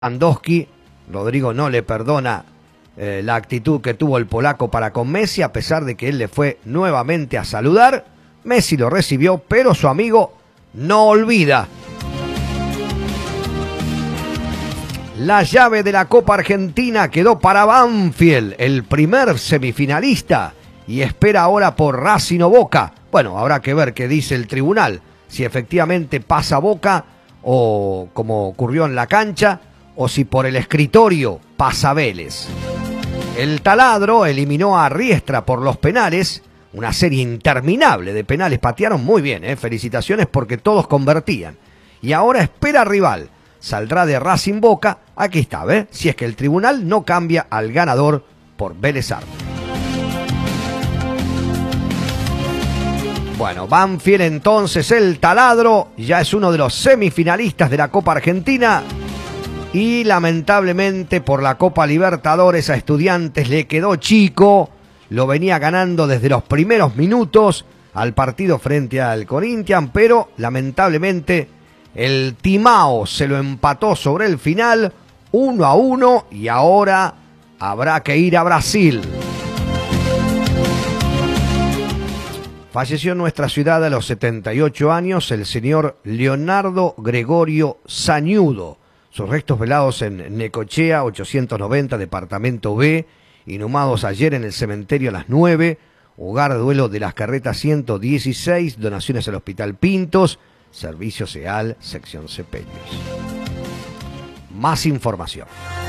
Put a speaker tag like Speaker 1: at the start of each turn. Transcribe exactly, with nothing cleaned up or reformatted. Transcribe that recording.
Speaker 1: Lewandowski. Rodrigo no le perdona eh, la actitud que tuvo el polaco para con Messi, a pesar de que él le fue nuevamente a saludar. Messi lo recibió, pero su amigo no olvida. La llave de la Copa Argentina quedó para Banfield, el primer semifinalista, y espera ahora por Racing o Boca. Bueno, habrá que ver qué dice el tribunal, si efectivamente pasa Boca, o como ocurrió en la cancha, o si por el escritorio pasa Vélez. El Taladro eliminó a Riestra por los penales, una serie interminable de penales, patearon muy bien, ¿eh? Felicitaciones porque todos convertían. Y ahora espera rival, saldrá de Racing Boca, aquí está, ¿ves? Si es que el tribunal no cambia al ganador por Vélez Sarsfield. Bueno, Banfield entonces, el Taladro, ya es uno de los semifinalistas de la Copa Argentina. Y lamentablemente por la Copa Libertadores a Estudiantes le quedó chico. Lo venía ganando desde los primeros minutos al partido frente al Corinthians, pero lamentablemente el Timao se lo empató sobre el final, uno a uno, y ahora habrá que ir a Brasil. Falleció en nuestra ciudad a los setenta y ocho años el señor Leonardo Gregorio Sañudo. Sus restos velados en Necochea, ochocientos noventa, departamento B, inhumados ayer en el cementerio a las nueve, hogar de duelo de las carretas ciento dieciséis, donaciones al Hospital Pintos, Servicio SEAL, sección Cepellos. Más información.